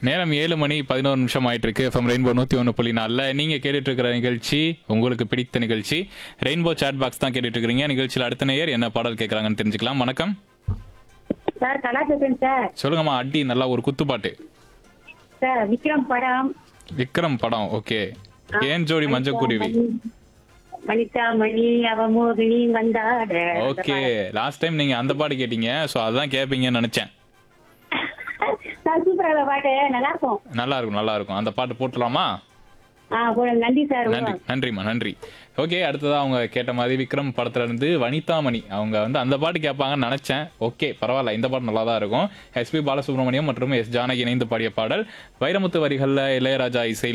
நேரம் 7:11 ஆயிட்டு இருக்கு. எஃப்எம் ரெயின்போ 101.4 நீங்க கேட்டுட்டு இருக்கிற நிகழ்ச்சி உங்களுக்கு பிடித்த நிகழ்ச்சி ரெயின்போ சாட் பாக்ஸ் தான் கேட்டுட்டு இருக்கீங்க. நிகழ்ச்சியில் அடுத்த நேயர் என்ன பாடல் கேட்கறாங்கன்னு தெரிஞ்சுக்கலாம். வணக்கம் சார் கலா பேசுறேன் சார். சொல்லுங்கம்மா. அடி நல்லா ஒரு குத்துப்பாட்டு. சார் விக்ரம் படம். விக்ரம் படம். ஓகே. ஏன் ஜோடி மஞ்சக்குருவி. வனிதா மணி அவ மோகினி வந்தாட. ஓகே. லாஸ்ட் டைம் நீங்க அந்த பாட்டு கேட்டீங்க, சோ அதான் கேட்பீங்கன்னு நினைச்சேன். சார் சூப்பரா பாட்டு நல்லா இருக்கும். நல்லா இருக்கும், நல்லா இருக்கும். அந்த பாட்டு போட்டுலாமா? நன்றி சார். நன்றி, நன்றிம்மா, நன்றி. ஓகே. அடுத்ததா அவங்க கேட்ட மாதிரி விக்ரம் படத்துல இருந்து வனிதாமணி அவங்க அந்த பாட்டு கேட்பாங்கன்னு நினைச்சேன். ஓகே, பரவாயில்ல. இந்த பாட்டு நல்லா தான் இருக்கும். எஸ்பி பாலசுப்ரமணியம் மற்றும் எஸ் ஜானகி இணைந்து பாடிய பாடல். வைரமுத்து வரிகள்ல இளையராஜா இசையில்